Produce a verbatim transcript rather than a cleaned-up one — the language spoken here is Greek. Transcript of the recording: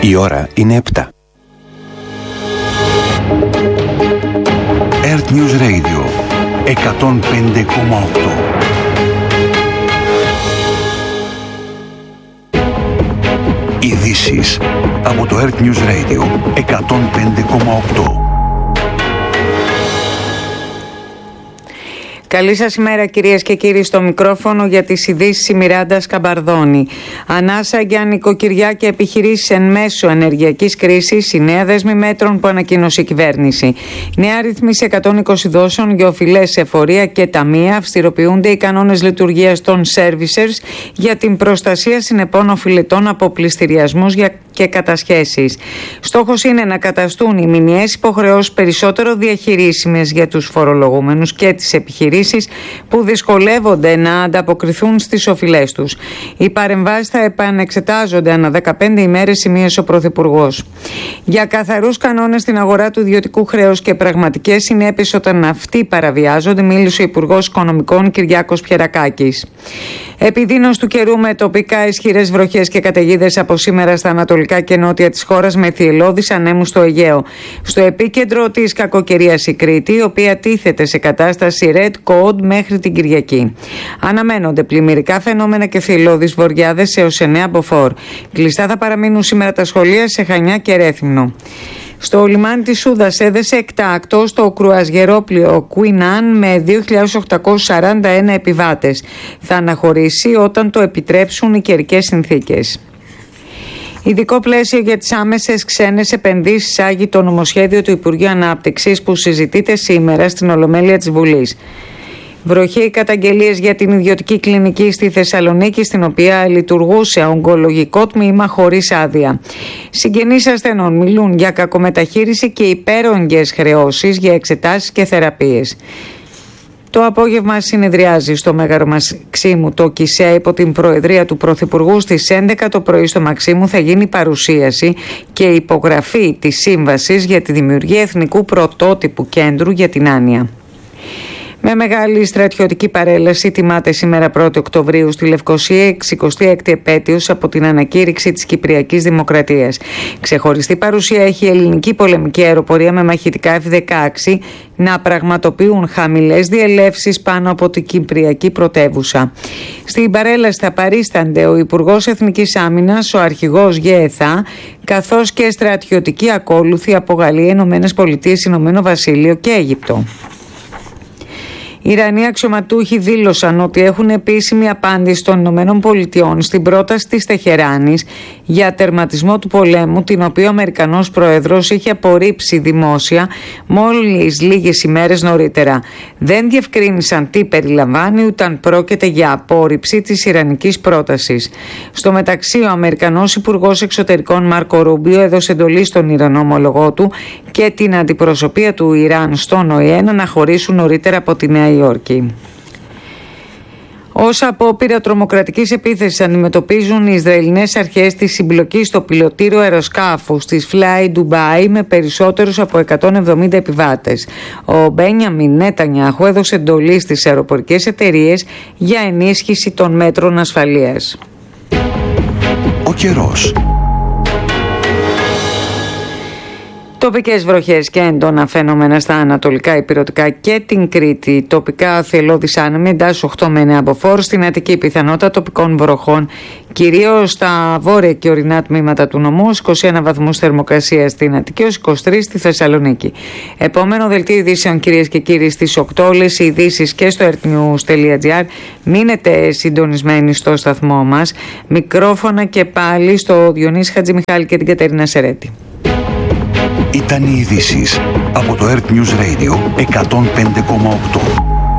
Η ώρα είναι επτά. Earth News Radio εκατόν πέντε κόμμα οκτώ. Ειδήσεις από το Earth News Radio εκατόν πέντε κόμμα οκτώ. Καλή σας ημέρα κυρίες και κύριοι, στο μικρόφωνο για τις ειδήσεις η Μιράντα Σκαμπαρδόνη. Ανάσα για νοικοκυριά και επιχειρήσεις εν μέσω ενεργειακής κρίσης, η νέα δέσμη μέτρων που ανακοίνωσε η κυβέρνηση. Νέα ρύθμιση εκατόν είκοσι δόσεων για οφειλές εφορία και ταμεία, αυστηροποιούνται οι κανόνες λειτουργίας των servicers για την προστασία συνεπών οφειλετών από πληστηριασμούς και κατασχέσεις. Στόχος είναι να καταστούν οι μηνιαίες υποχρεώσεις περισσότερο διαχειρίσιμες για τους φορολογούμενους και τις επιχειρήσεις που δυσκολεύονται να ανταποκριθούν στις οφειλές τους. Οι παρεμβάσεις θα επανεξετάζονται ανά δεκαπέντε ημέρες, σημείωσε ο Πρωθυπουργός. Για καθαρούς κανόνες στην αγορά του ιδιωτικού χρέους και πραγματικές συνέπειες όταν αυτοί παραβιάζονται, μίλησε ο Υπουργός Οικονομικών Κυριάκος Πιερακάκης. Επιδείνωση του καιρού με τοπικά ισχυρές βροχές και καταιγίδες από σήμερα στα ανατολικά και νότια της χώρας, με θυελλώδεις ανέμους στο Αιγαίο. Στο επίκεντρο της κακοκαιρίας η Κρήτη, η οποία τίθεται σε κατάσταση Red Code μέχρι την Κυριακή. Αναμένονται πλημμυρικά φαινόμενα και θυελλώδεις βοριάδες έως εννέα μποφόρ. Κλειστά θα παραμείνουν σήμερα τα σχολεία σε Χανιά και Ρέθυμνο. Στο λιμάνι της Σούδας έδεσε εκτάκτο στο κρουαζιερόπλοιο Queen Anne με δύο χιλιάδες οκτακόσιους σαράντα ένα επιβάτες. Θα αναχωρήσει όταν το επιτρέψουν οι καιρικές συνθήκες. Ειδικό πλαίσιο για τις άμεσες ξένες επενδύσεις άγει το νομοσχέδιο του Υπουργείου Ανάπτυξης που συζητείται σήμερα στην Ολομέλεια της Βουλής. Βροχή καταγγελίες για την ιδιωτική κλινική στη Θεσσαλονίκη, στην οποία λειτουργούσε ογκολογικό τμήμα χωρίς άδεια. Συγγενείς ασθενών μιλούν για κακομεταχείριση και υπέρογγες χρεώσεις για εξετάσεις και θεραπείες. Το απόγευμα συνεδριάζει στο Μέγαρο Μαξίμου το ΚΙΣΕΑ υπό την προεδρία του Πρωθυπουργού. Στις έντεκα το πρωί στο Μαξίμου θα γίνει παρουσίαση και υπογραφή της σύμβασης για τη δημιουργία εθνικού πρωτότυπου κέντρου για την άνοια. Με μεγάλη στρατιωτική παρέλαση τιμάται σήμερα πρώτη Οκτωβρίου στη Λευκοσία εξηκοστή έκτη επέτειος από την ανακήρυξη της Κυπριακής Δημοκρατίας. Ξεχωριστή παρουσία έχει η ελληνική πολεμική αεροπορία με μαχητικά εφ δεκαέξι να πραγματοποιούν χαμηλές διελεύσεις πάνω από την Κυπριακή πρωτεύουσα. Στην παρέλαση θα παρίστανται ο Υπουργός Εθνικής Άμυνας, ο Αρχηγός ΓΕΘΑ, καθώς και στρατιωτικοί ακόλουθοι από Γαλλία, Ηνωμένες Πολιτείες, Ηνωμένο Βασίλειο και Αίγυπτο. Οι Ιρανοί αξιωματούχοι δήλωσαν ότι έχουν επίσημη απάντηση των Ηνωμένων Πολιτειών στην πρόταση της Τεχεράνης για τερματισμό του πολέμου, την οποία ο Αμερικανός Πρόεδρος είχε απορρίψει δημόσια μόλις λίγες ημέρες νωρίτερα. Δεν διευκρίνησαν τι περιλαμβάνει, ούτε αν πρόκειται για απόρριψη της ιρανικής πρότασης. Στο μεταξύ, ο Αμερικανός Υπουργός Εξωτερικών Μάρκο Ρούμπιο έδωσε εντολή στον Ιρανό ομολογό του και την αντιπροσωπεία του Ιράν στον ΟΗΕ να αναχωρήσουν νωρίτερα από τη Νέα Υόρκη. Ως απόπειρα τρομοκρατικής επίθεσης αντιμετωπίζουν οι Ισραηλινές αρχές τη συμπλοκή στο πιλωτήριο αεροσκάφους της Fly Dubai με περισσότερους από εκατόν εβδομήντα επιβάτες. Ο Μπένιαμιν Νετανιάχου έδωσε εντολή στις αεροπορικές εταιρείες για ενίσχυση των μέτρων ασφαλείας. Ο καιρός. Τοπικές βροχές και έντονα φαινόμενα στα ανατολικά ηπειρωτικά και την Κρήτη. Τοπικά θελώδεις άνεμοι, εντάσεις οκτώ με εννέα μποφόρ. Στην Αττική πιθανότητα τοπικών βροχών, κυρίως στα βόρεια και ορεινά τμήματα του νομού. είκοσι ένα βαθμούς θερμοκρασία στην Αττική, ως είκοσι τρεις στη Θεσσαλονίκη. Επόμενο δελτίο ειδήσεων, κυρίες και κύριοι, στις οκτώ. Όλες οι ειδήσεις και στο earthnews τελεία gr. Μείνετε συντονισμένοι στο σταθμό μας. Μικρόφωνα και πάλι στο Διονύση Χατζημιχάλη και την Κατερίνα Σερέτη. Ήταν οι ειδήσεις από το Earth News Radio εκατόν πέντε κόμμα οκτώ.